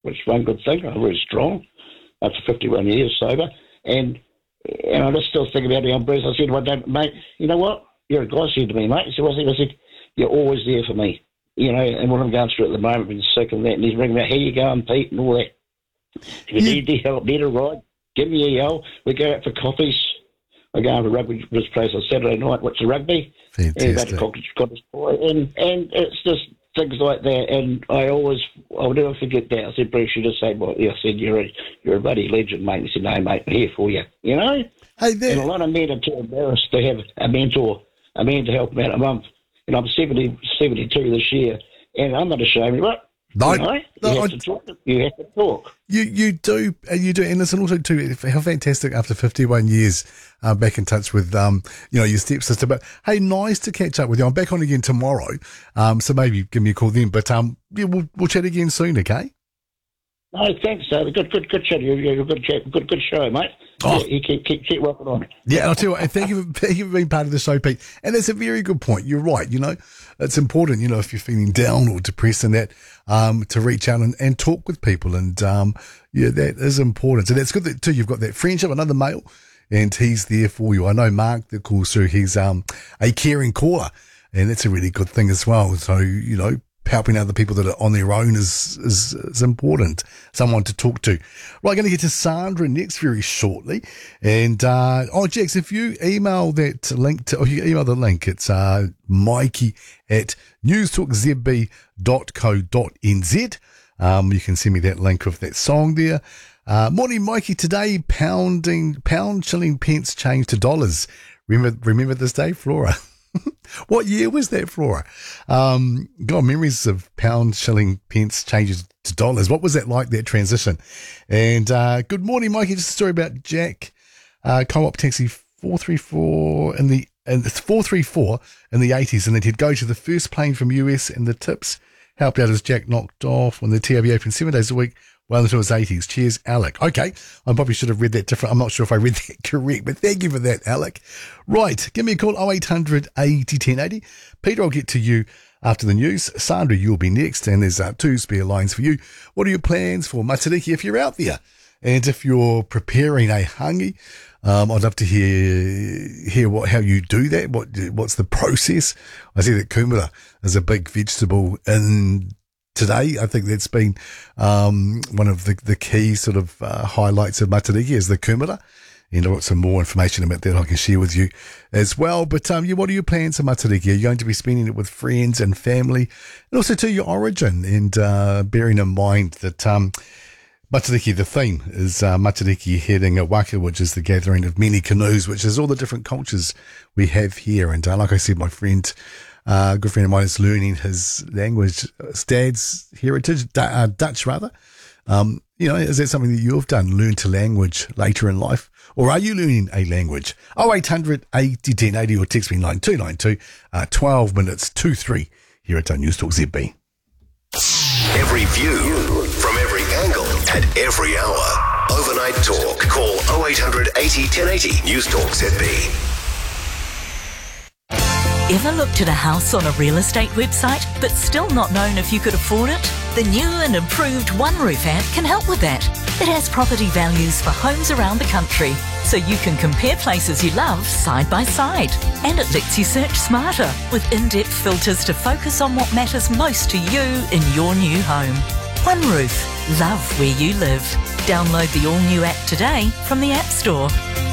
which is one good thing. I'm very strong after 51 years sober. And I just still think about it. Bruce, I said one day, mate, you know what? You're a guy, said to me, mate. He said, I said, you're always there for me. You know, and what I'm going through at the moment, I've been sick and that, and he's ringing me, how you going, Pete, and all that. If you need any help, need a ride, give me a yell. We go out for coffees. I go over to rugby this place on Saturday night, watch the rugby. Fantastic. And cottage pie. And it's just things like that. And I'll never forget that. I said, Bruce, you just said, well, yeah, I said, you're a bloody legend, mate. He said, no, mate, I'm here for you. You know? Hey, and a lot of men are too embarrassed to have a mentor, a man to help them out a month. And I'm 72 this year, and I'm not ashamed of it. No, you have to talk. You have to talk. You do, and listen also too. How fantastic after 51 years, back in touch with your stepsister. But hey, nice to catch up with you. I'm back on again tomorrow, so maybe give me a call then. But we'll chat again soon, okay? No, thanks. Good chat. You're a good show, mate. Oh. You keep working on it. Yeah, I'll tell you what, thank you for being part of the show, Pete. And that's a very good point. You're right. It's important, if you're feeling down or depressed and that, to reach out and talk with people. And, that is important. So that's good that too. You've got that friendship, another male, and he's there for you. I know Mark that calls through. He's, a caring caller, and that's a really good thing as well. So, helping other people that are on their own is important. Someone to talk to. Right, going to get to Sandra next very shortly. And, Jax, if you email that link you email the link, it's, Mikey at newstalkzb.co.nz. You can send me that link of that song there. Morning, Mikey. Today, pound, shilling, pence changed to dollars. Remember this day, Flora? What year was that, Flora? Memories of pound, shilling, pence changes to dollars. What was that like, that transition? And good morning, Mikey. Just a story about Jack, co-op taxi 434 in the 80s, and then he'd go to the first plane from US, and the tips helped out as Jack knocked off when the TRB opened 7 days a week. Well into his 80s. Cheers, Alec. Okay, I probably should have read that different. I'm not sure if I read that correct, but thank you for that, Alec. Right, give me a call, 0800 80 1080. Peter, I'll get to you after the news. Sandra, you'll be next, and there's 2 spare lines for you. What are your plans for Matariki if you're out there? And if you're preparing a hangi, I'd love to hear how you do that. What's the process? I see that kumara is a big vegetable in today. I think that's been one of the key sort of highlights of Matariki is the kumara. I've got some more information about that I can share with you as well. But what are your plans for Matariki? Are you going to be spending it with friends and family? And also to your origin, and bearing in mind that Matariki, the theme is Matariki Herenga Waka, which is the gathering of many canoes, which is all the different cultures we have here. And like I said, my friend, a good friend of mine is learning his language, his dad's heritage, Dutch rather. Is that something that you've done, learn to language later in life? Or are you learning a language? 0800 80 1080 or text me 9292, 12 minutes to 3 here at News Talk ZB. Every view from every angle at every hour. Overnight talk. Call 0800 80 1080 News Talk ZB. Ever looked at a house on a real estate website but still not known if you could afford it? The new and improved OneRoof app can help with that. It has property values for homes around the country, so you can compare places you love side by side. And it lets you search smarter with in-depth filters to focus on what matters most to you in your new home. OneRoof. Love where you live. Download the all-new app today from the App Store.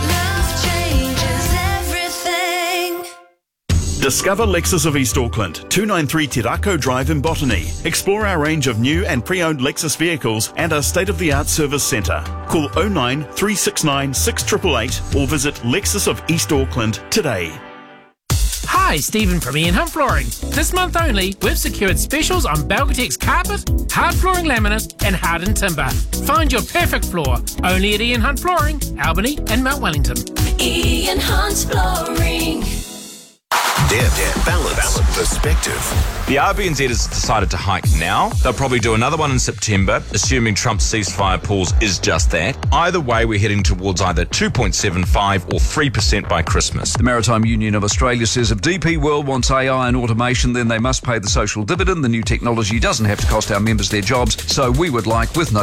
Discover Lexus of East Auckland, 293 Te Rako Drive in Botany. Explore our range of new and pre-owned Lexus vehicles and our state-of-the-art service centre. Call 09 369 6888 or visit Lexus of East Auckland today. Hi, Stephen from Ian Hunt Flooring. This month only, we've secured specials on Belgatex carpet, hard flooring laminate and hardened timber. Find your perfect floor only at Ian Hunt Flooring, Albany and Mount Wellington. Ian Hunt Flooring. Balance, perspective. The RBNZ has decided to hike now. They'll probably do another one in September, assuming Trump's ceasefire pause is just that. Either way, we're heading towards either 2.75 or 3% by Christmas. The Maritime Union of Australia says if DP World wants AI and automation, then they must pay the social dividend. The new technology doesn't have to cost our members their jobs, so we would like, with no